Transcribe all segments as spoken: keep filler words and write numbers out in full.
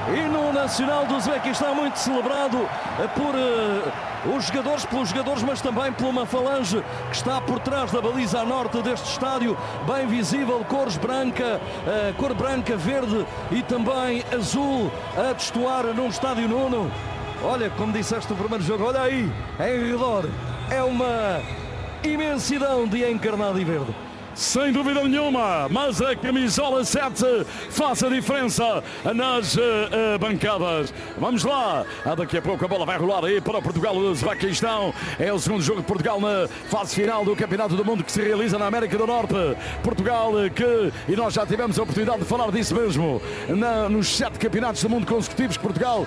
hino nacional do Uzbequistão, muito celebrado por uh, os jogadores, pelos jogadores, mas também por uma falange que está por trás da baliza a norte deste estádio, bem visível, cores branca, uh, cor branca, verde e também azul a destoar num estádio Nuno. Olha, como disseste no primeiro jogo, olha aí, em redor, é uma imensidão de encarnado e verde. Sem dúvida nenhuma, mas a camisola sete faz a diferença nas uh, uh, bancadas. Vamos lá, ah, daqui a pouco a bola vai rolar aí para o Portugal-Uzbequistão. É o segundo jogo de Portugal na fase final do Campeonato do Mundo que se realiza na América do Norte. Portugal que, e nós já tivemos a oportunidade de falar disso mesmo, na, nos sete campeonatos do mundo consecutivos que Portugal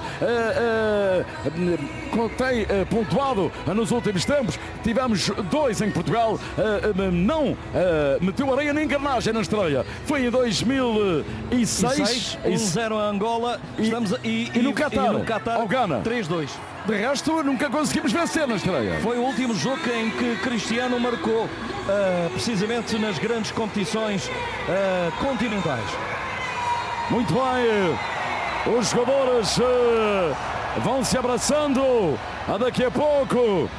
uh, uh, tem uh, pontuado nos últimos tempos. Tivemos dois em Portugal, uh, uh, não... Uh, meteu areia na engrenagem na estreia. Foi em dois mil e seis. um zero a Angola. Estamos a, e, e, e no Qatar, no Qatar ao Ghana. três dois. De resto, nunca conseguimos vencer na estreia. Foi o último jogo em que Cristiano marcou, uh, precisamente nas grandes competições uh, continentais. Muito bem. Os jogadores uh, vão se abraçando. Daqui a pouco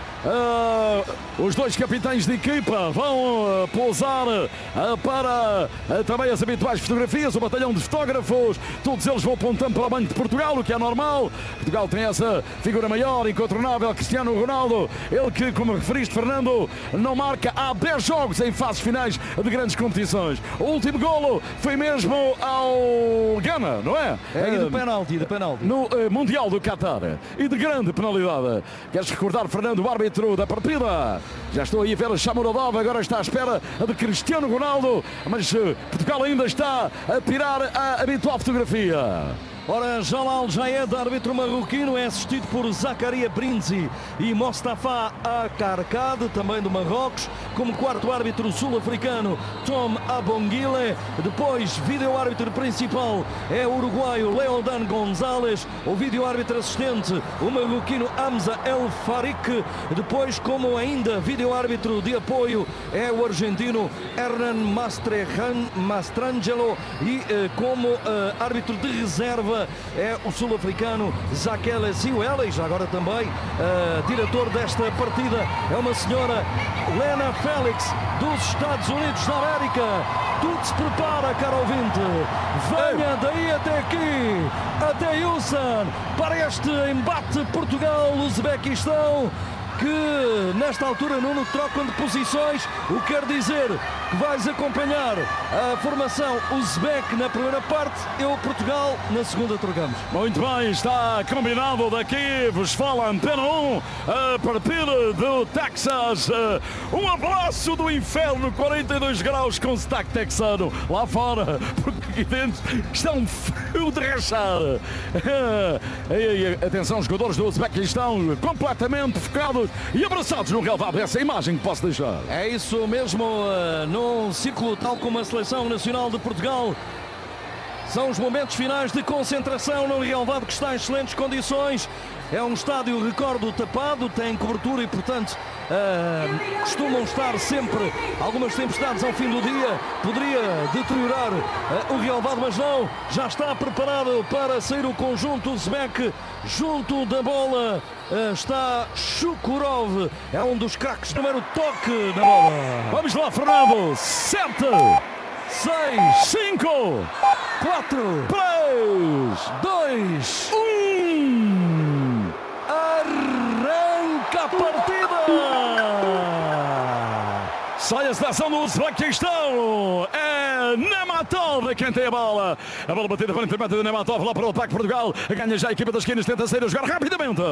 Uh, os dois capitães de equipa vão uh, pousar uh, para uh, também as habituais fotografias, o batalhão de fotógrafos, todos eles vão apontando para o Banco de Portugal, o que é normal. Portugal tem essa figura maior, incontornável, Cristiano Ronaldo, ele que, como referiste, Fernando, não marca há dez jogos em fases finais de grandes competições. O último golo foi mesmo ao Ghana, não é? É, e de penalti, de penalti. No uh, Mundial do Qatar, e de grande penalidade. Queres recordar, Fernando, o árbitro da partida? Já estou aí a ver a Shamurodov, agora está à espera de Cristiano Ronaldo, mas uh, Portugal ainda está a tirar a habitual fotografia. Ora, Jalal Jayed, árbitro marroquino, é assistido por Zakaria Brinzi e Mostafa Akarkad, também do Marrocos. Como quarto árbitro sul-africano, Tom Abonguile. Depois, vídeo-árbitro principal é o uruguaio Leodan Gonzalez. O vídeo-árbitro assistente, o marroquino Hamza El Farik. Depois, como ainda vídeo-árbitro de apoio, é o argentino Hernan Mastrejan, Mastrangelo. E eh, como eh, árbitro de reserva, é o sul-africano Zakele Ziwele, e já agora também uh, diretor desta partida é uma senhora Lena Félix dos Estados Unidos da América. Tudo se prepara, caro ouvinte, venha daí até aqui, até Ulsan, para este embate Portugal-Uzbequistão, que nesta altura, Nuno, trocam de posições, o que quer dizer que vais acompanhar a formação uzbek na primeira parte, eu, Portugal, na segunda trocamos. Muito bem, está combinado. Daqui vos fala Antena um, a partir do Texas. Um abraço do inferno, quarenta e dois graus com sotaque texano lá fora, porque aqui dentro está um frio de rachar. Atenção, jogadores do Uzbequistão completamente focados e abraçados no relvado. Essa é a imagem que posso deixar. É isso mesmo, uh, num ciclo tal como a Seleção Nacional de Portugal. São os momentos finais de concentração no relvado, que está em excelentes condições. É um estádio, recordo, tapado, tem cobertura e, portanto, uh, costumam estar sempre algumas tempestades ao fim do dia. Poderia deteriorar uh, o relvado, mas não. Já está preparado para sair o conjunto uzbek. Junto da bola uh, está Shukurov. É um dos craques, número toque da bola. Vamos lá, Fernando. Sete, seis, cinco, quatro, três, dois, um. Arranca a partida! Sai a seleção do Uzbequistão. É Nematov quem tem a bola. A bola batida para o intermédio de Nematov lá para o ataque Portugal. Ganha já a equipa das esquinas, tenta sair a jogar rapidamente.